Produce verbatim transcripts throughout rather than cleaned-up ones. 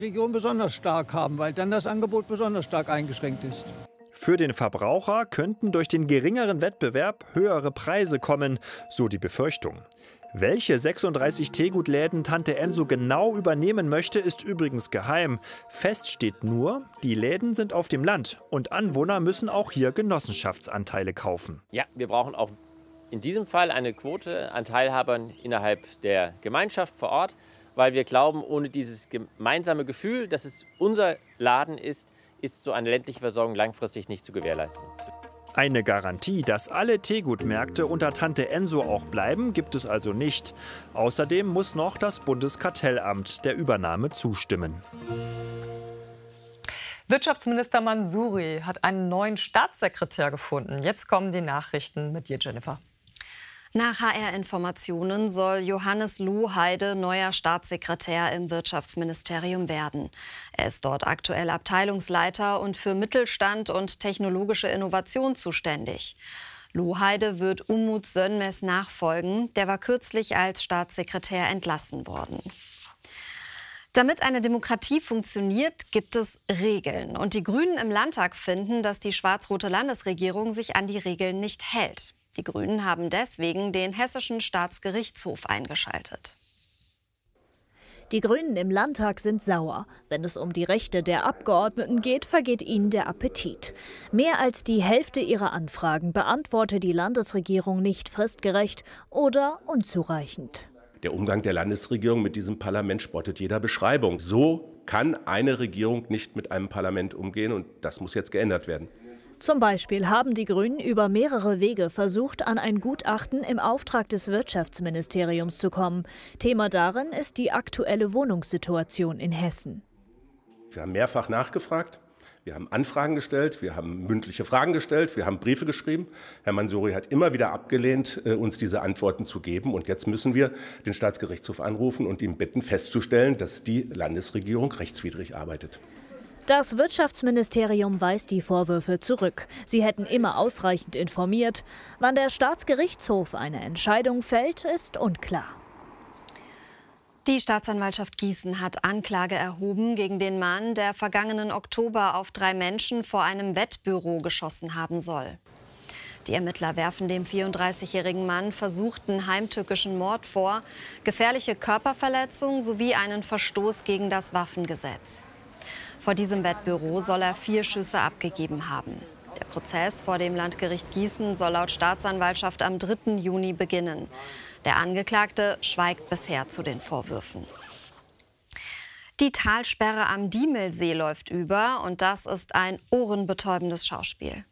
Region besonders stark haben, weil dann das Angebot besonders stark eingeschränkt ist. Für den Verbraucher könnten durch den geringeren Wettbewerb höhere Preise kommen, so die Befürchtung. Welche sechsunddreißig Teegut-Läden Tante Enso genau übernehmen möchte, ist übrigens geheim. Fest steht nur, die Läden sind auf dem Land und Anwohner müssen auch hier Genossenschaftsanteile kaufen. Ja, wir brauchen auch in diesem Fall eine Quote an Teilhabern innerhalb der Gemeinschaft vor Ort, weil wir glauben, ohne dieses gemeinsame Gefühl, dass es unser Laden ist, ist so eine ländliche Versorgung langfristig nicht zu gewährleisten. Eine Garantie, dass alle Teegutmärkte unter Tante Enso auch bleiben, gibt es also nicht. Außerdem muss noch das Bundeskartellamt der Übernahme zustimmen. Wirtschaftsminister Mansouri hat einen neuen Staatssekretär gefunden. Jetzt kommen die Nachrichten mit dir, Jennifer. Nach H R-Informationen soll Johannes Lohheide neuer Staatssekretär im Wirtschaftsministerium werden. Er ist dort aktuell Abteilungsleiter und für Mittelstand und technologische Innovation zuständig. Lohheide wird Umut Sönmez nachfolgen. Der war kürzlich als Staatssekretär entlassen worden. Damit eine Demokratie funktioniert, gibt es Regeln. Und die Grünen im Landtag finden, dass die schwarz-rote Landesregierung sich an die Regeln nicht hält. Die Grünen haben deswegen den Hessischen Staatsgerichtshof eingeschaltet. Die Grünen im Landtag sind sauer. Wenn es um die Rechte der Abgeordneten geht, vergeht ihnen der Appetit. Mehr als die Hälfte ihrer Anfragen beantwortet die Landesregierung nicht fristgerecht oder unzureichend. Der Umgang der Landesregierung mit diesem Parlament spottet jeder Beschreibung. So kann eine Regierung nicht mit einem Parlament umgehen, und das muss jetzt geändert werden. Zum Beispiel haben die Grünen über mehrere Wege versucht, an ein Gutachten im Auftrag des Wirtschaftsministeriums zu kommen. Thema darin ist die aktuelle Wohnungssituation in Hessen. Wir haben mehrfach nachgefragt, wir haben Anfragen gestellt, wir haben mündliche Fragen gestellt, wir haben Briefe geschrieben. Herr Mansouri hat immer wieder abgelehnt, uns diese Antworten zu geben. Und jetzt müssen wir den Staatsgerichtshof anrufen und ihn bitten, festzustellen, dass die Landesregierung rechtswidrig arbeitet. Das Wirtschaftsministerium weist die Vorwürfe zurück. Sie hätten immer ausreichend informiert. Wann der Staatsgerichtshof eine Entscheidung fällt, ist unklar. Die Staatsanwaltschaft Gießen hat Anklage erhoben gegen den Mann, der vergangenen Oktober auf drei Menschen vor einem Wettbüro geschossen haben soll. Die Ermittler werfen dem vierunddreißigjährigen Mann versuchten heimtückischen Mord vor, gefährliche Körperverletzung sowie einen Verstoß gegen das Waffengesetz. Vor diesem Wettbüro soll er vier Schüsse abgegeben haben. Der Prozess vor dem Landgericht Gießen soll laut Staatsanwaltschaft am dritten Juni beginnen. Der Angeklagte schweigt bisher zu den Vorwürfen. Die Talsperre am Diemelsee läuft über und das ist ein ohrenbetäubendes Schauspiel.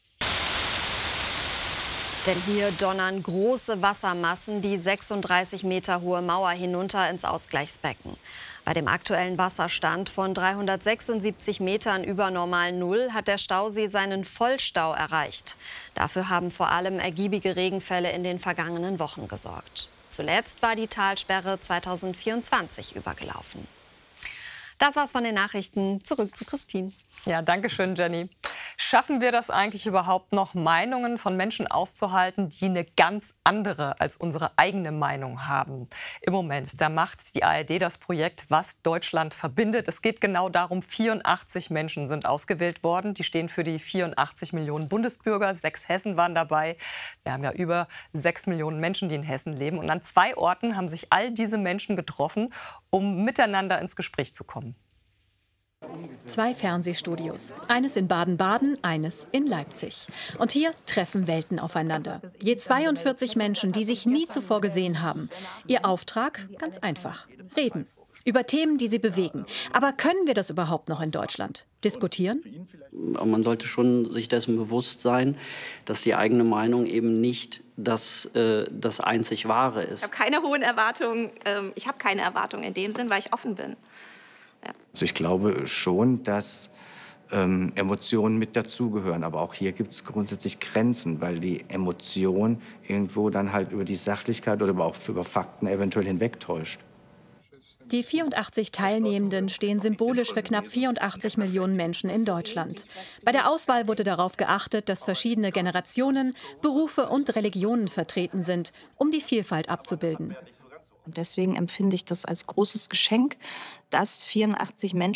Denn hier donnern große Wassermassen die sechsunddreißig Meter hohe Mauer hinunter ins Ausgleichsbecken. Bei dem aktuellen Wasserstand von dreihundertsechsundsiebzig Metern über Normal Null hat der Stausee seinen Vollstau erreicht. Dafür haben vor allem ergiebige Regenfälle in den vergangenen Wochen gesorgt. Zuletzt war die Talsperre zweitausendvierundzwanzig übergelaufen. Das war's von den Nachrichten. Zurück zu Christine. Ja, danke schön, Jenny. Schaffen wir das eigentlich überhaupt noch, Meinungen von Menschen auszuhalten, die eine ganz andere als unsere eigene Meinung haben? Im Moment, da macht die A R D das Projekt Was Deutschland verbindet. Es geht genau darum, vierundachtzig Menschen sind ausgewählt worden. Die stehen für die vierundachtzig Millionen Bundesbürger. Sechs Hessen waren dabei. Wir haben ja über sechs Millionen Menschen, die in Hessen leben. Und an zwei Orten haben sich all diese Menschen getroffen, um miteinander ins Gespräch zu kommen. Zwei Fernsehstudios. Eines in Baden-Baden, eines in Leipzig. Und hier treffen Welten aufeinander. Je zweiundvierzig Menschen, die sich nie zuvor gesehen haben. Ihr Auftrag? Ganz einfach. Reden. Über Themen, die sie bewegen. Aber können wir das überhaupt noch in Deutschland? Diskutieren? Man sollte schon sich dessen bewusst sein, dass die eigene Meinung eben nicht das, äh, das einzig Wahre ist. Ich habe keine hohen Erwartungen. Ähm, ich habe keine Erwartungen in dem Sinn, weil ich offen bin. Ja. Also ich glaube schon, dass ähm, Emotionen mit dazugehören. Aber auch hier gibt es grundsätzlich Grenzen, weil die Emotion irgendwo dann halt über die Sachlichkeit oder aber auch über Fakten eventuell hinwegtäuscht. Die vierundachtzig Teilnehmenden stehen symbolisch für knapp vierundachtzig Millionen Menschen in Deutschland. Bei der Auswahl wurde darauf geachtet, dass verschiedene Generationen, Berufe und Religionen vertreten sind, um die Vielfalt abzubilden. Und deswegen empfinde ich das als großes Geschenk, dass vierundachtzig Menschen